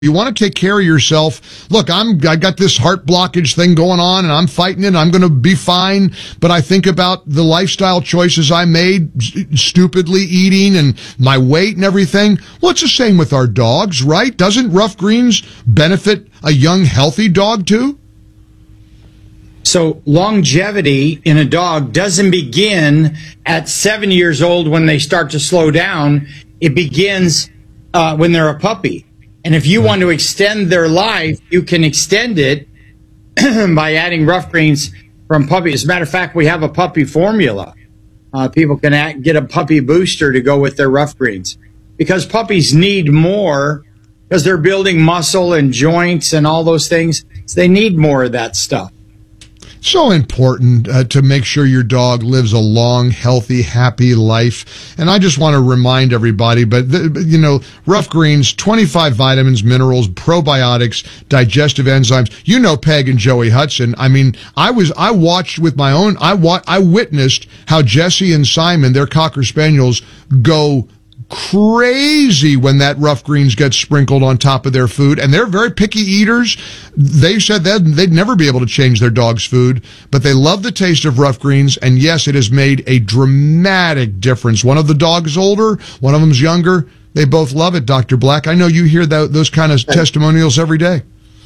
You want to take care of yourself. Look, I got this heart blockage thing going on and I'm fighting it and I'm going to be fine. But I think about the lifestyle choices I made, stupidly eating and my weight and everything. Well, it's the same with our dogs, right? Doesn't Rough Greens benefit a young, healthy dog too? So longevity in a dog doesn't begin at 7 years old when they start to slow down. It begins when they're a puppy. And if you want to extend their life, you can extend it by adding Rough Greens from puppy. As a matter of fact, we have a puppy formula. People can get a puppy booster to go with their Rough Greens because puppies need more because they're building muscle and joints and all those things. So they need more of that stuff. So important to make sure your dog lives a long, healthy, happy life. And I just want to remind everybody, Rough Greens, 25 vitamins, minerals, probiotics, digestive enzymes. You know Peg and Joey Hudson. I mean, I watched with my own, I witnessed how Jesse and Simon, their Cocker Spaniels, go crazy when that Rough Greens gets sprinkled on top of their food. And they're very picky eaters. They said that they'd never be able to change their dog's food, but they love the taste of Rough Greens. And yes, it has made a dramatic difference. One of the dogs older, one of them's younger. They both love it, Dr. Black. I know you hear those kind of testimonials every day.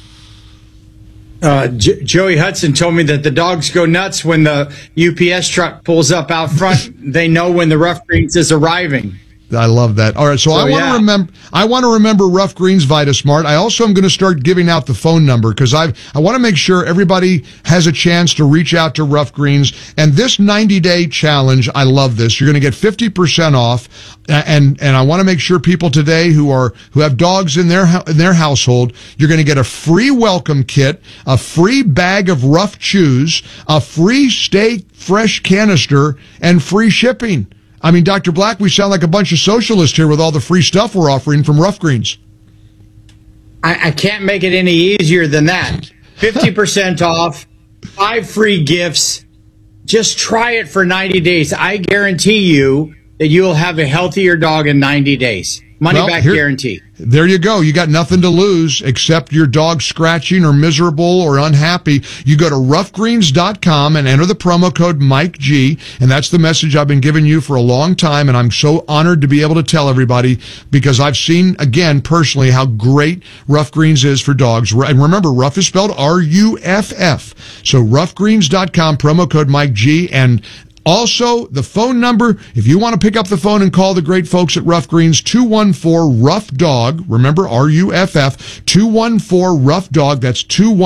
Joey Hudson told me that the dogs go nuts when the UPS truck pulls up out front. They know when the Rough Greens is arriving. I love that. All right, so I want to remember Rough Greens VitaSmart. I also am going to start giving out the phone number because I want to make sure everybody has a chance to reach out to Rough Greens. And this 90-day challenge, I love this. You're going to get 50% off, and I want to make sure people today who have dogs in their household, you're going to get a free welcome kit, a free bag of Rough Chews, a free Stay Fresh canister, and free shipping. I mean, Dr. Black, we sound like a bunch of socialists here with all the free stuff we're offering from Rough Greens. I can't make it any easier than that. 50% off, 5 free gifts. Just try it for 90 days. I guarantee you that you'll have a healthier dog in 90 days. Money back guarantee. There you go. You got nothing to lose except your dog scratching or miserable or unhappy. You go to roughgreens.com and enter the promo code Mike G, and that's the message I've been giving you for a long time, and I'm so honored to be able to tell everybody because I've seen, again, personally, how great Rough Greens is for dogs. And remember, Rough is spelled R-U-F-F. So roughgreens.com, promo code Mike G, and also, the phone number, if you want to pick up the phone and call the great folks at Rough Greens, 214-ROUGH-DOG. Remember, R-U-F-F, 214-ROUGH-DOG. That's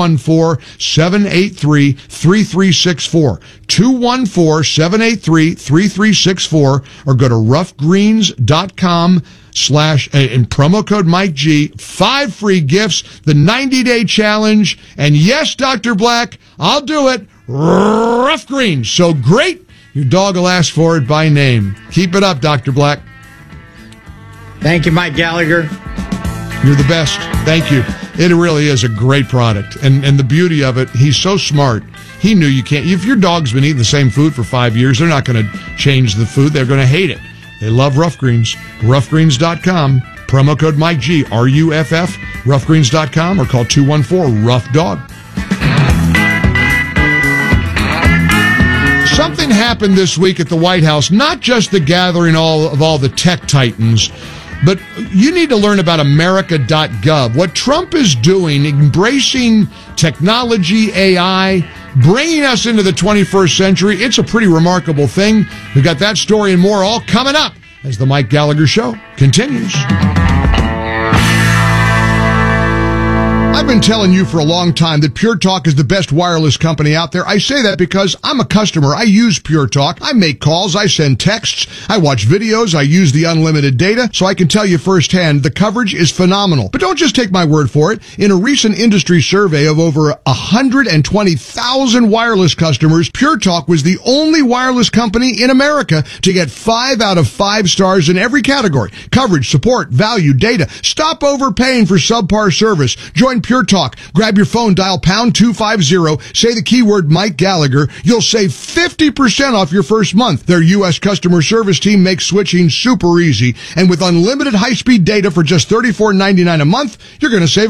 214-783-3364. 214-783-3364. Or go to roughgreens.com and promo code Mike G. 5 free gifts, the 90-day challenge. And yes, Dr. Black, I'll do it. Rough Greens. So great. Your dog will ask for it by name. Keep it up, Dr. Black. Thank you, Mike Gallagher. You're the best. Thank you. It really is a great product. And the beauty of it, he's so smart. He knew you can't. If your dog's been eating the same food for 5 years, they're not going to change the food. They're going to hate it. They love Rough Greens. Roughgreens.com. Promo code Mike G. R-U-F-F. Roughgreens.com or call 214-ROUGH-DOG. Something happened this week at the White House, not just the gathering of all the tech titans, but you need to learn about America.gov. What Trump is doing, embracing technology, AI, bringing us into the 21st century, it's a pretty remarkable thing. We've got that story and more all coming up as the Mike Gallagher Show continues. I've been telling you for a long time that Pure Talk is the best wireless company out there. I say that because I'm a customer. I use Pure Talk. I make calls. I send texts. I watch videos. I use the unlimited data. So I can tell you firsthand, the coverage is phenomenal. But don't just take my word for it. In a recent industry survey of over 120,000 wireless customers, Pure Talk was the only wireless company in America to get 5 out of 5 stars in every category. Coverage, support, value, data. Stop overpaying for subpar service. Join Pure Pure Talk. Grab your phone, dial pound 250, say the keyword Mike Gallagher. You'll save 50% off your first month. Their U.S. customer service team makes switching super easy. And with unlimited high-speed data for just $34.99 a month, you're going to save